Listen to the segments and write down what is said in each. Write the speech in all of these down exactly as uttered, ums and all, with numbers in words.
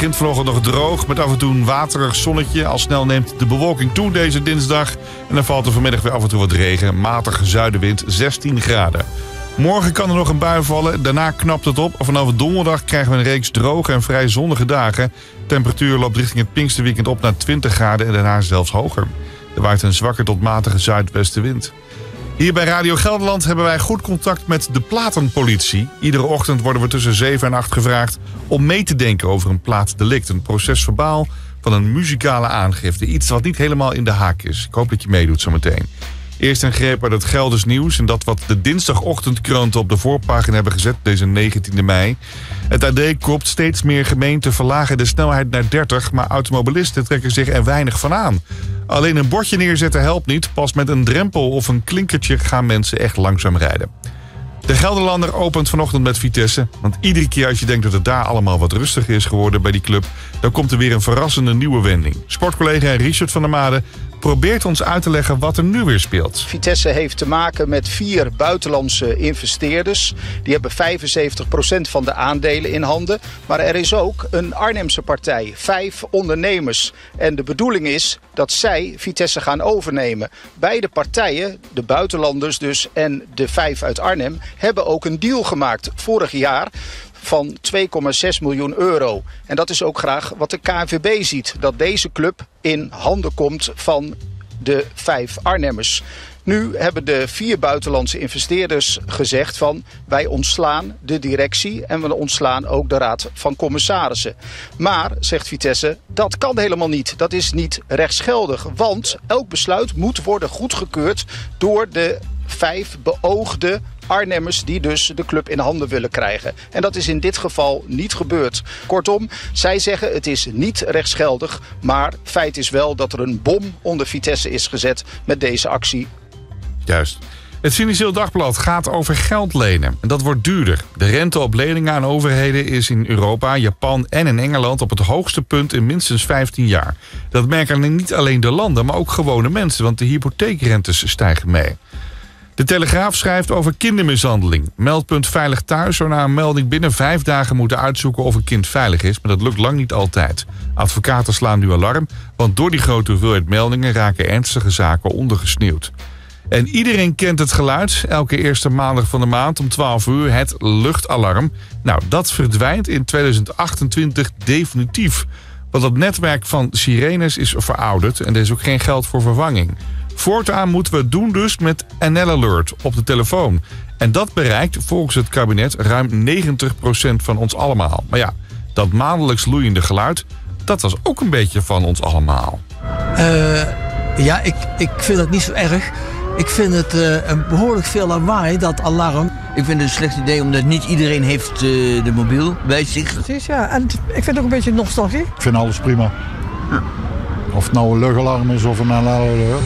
begint vanochtend nog droog met af en toe een waterig zonnetje. Al snel neemt de bewolking toe deze dinsdag. En dan valt er vanmiddag weer af en toe wat regen. Matige zuidenwind, zestien graden. Morgen kan er nog een bui vallen. Daarna knapt het op. Vanaf donderdag krijgen we een reeks droge en vrij zonnige dagen. De temperatuur loopt richting het Pinksterweekend op naar twintig graden en daarna zelfs hoger. Er waait een zwakke tot matige zuidwestenwind. Hier bij Radio Gelderland hebben wij goed contact met de platenpolitie. Iedere ochtend worden we tussen zeven en acht gevraagd om mee te denken over een plaatdelict. Een procesverbaal van een muzikale aangifte. Iets wat niet helemaal in de haak is. Ik hoop dat je meedoet zometeen. Eerst een greep uit het Gelders nieuws en dat wat de dinsdagochtendkranten op de voorpagina hebben gezet, deze negentiende mei. Het A D kopt steeds meer gemeenten verlagen de snelheid naar dertig, maar automobilisten trekken zich er weinig van aan. Alleen een bordje neerzetten helpt niet, pas met een drempel of een klinkertje gaan mensen echt langzaam rijden. De Gelderlander opent vanochtend met Vitesse. Want iedere keer als je denkt dat het daar allemaal wat rustiger is geworden bij die club, dan komt er weer een verrassende nieuwe wending. Sportcollega Richard van der Made probeert ons uit te leggen wat er nu weer speelt. Vitesse heeft te maken met vier buitenlandse investeerders. Die hebben vijfenzeventig procent van de aandelen in handen. Maar er is ook een Arnhemse partij, vijf ondernemers. En de bedoeling is dat zij Vitesse gaan overnemen. Beide partijen, de buitenlanders dus en de vijf uit Arnhem, hebben ook een deal gemaakt vorig jaar van twee komma zes miljoen euro. En dat is ook graag wat de K N V B ziet. Dat deze club in handen komt van de vijf Arnhemmers. Nu hebben de vier buitenlandse investeerders gezegd van wij ontslaan de directie en we ontslaan ook de raad van commissarissen. Maar, zegt Vitesse, dat kan helemaal niet. Dat is niet rechtsgeldig, want elk besluit moet worden goedgekeurd door de vijf beoogde Arnhemmers die dus de club in handen willen krijgen. En dat is in dit geval niet gebeurd. Kortom, zij zeggen het is niet rechtsgeldig, maar feit is wel dat er een bom onder Vitesse is gezet met deze actie. Juist. Het Financieel Dagblad gaat over geld lenen. En dat wordt duurder. De rente op leningen aan overheden is in Europa, Japan en in Engeland op het hoogste punt in minstens vijftien jaar. Dat merken niet alleen de landen, maar ook gewone mensen, want de hypotheekrentes stijgen mee. De Telegraaf schrijft over kindermishandeling. Meldpunt Veilig Thuis zou na een melding binnen vijf dagen moeten uitzoeken of een kind veilig is, maar dat lukt lang niet altijd. Advocaten slaan nu alarm, want door die grote hoeveelheid meldingen raken ernstige zaken ondergesneeuwd. En iedereen kent het geluid, elke eerste maandag van de maand om twaalf uur, het luchtalarm. Nou, dat verdwijnt in tweeduizend achtentwintig definitief. Want het netwerk van sirenes is verouderd en er is ook geen geld voor vervanging. Voortaan moeten we het doen dus met N L Alert op de telefoon. En dat bereikt volgens het kabinet ruim negentig procent van ons allemaal. Maar ja, dat maandelijks loeiende geluid, dat was ook een beetje van ons allemaal. Uh, ja, ik, ik vind het niet zo erg. Ik vind het uh, een behoorlijk veel lawaai, dat alarm. Ik vind het een slecht idee, omdat niet iedereen heeft uh, de mobiel bij zich. Precies, ja. En ik vind het ook een beetje nostalgie. Ik vind alles prima. Ja. Of het nou een luchtalarm is of een alarm.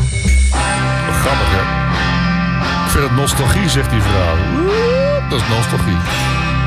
Grappig, hè? Ik vind het nostalgie, zegt die vrouw. Dat is nostalgie.